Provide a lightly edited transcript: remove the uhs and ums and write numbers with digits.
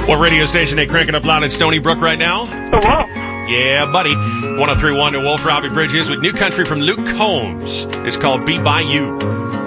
What radio station they cranking up loud in Stony Brook right now? The Wolf. Yeah, buddy. 103.1 to Wolf, Robbie Bridges with new country from Luke Combs. It's called Be By You.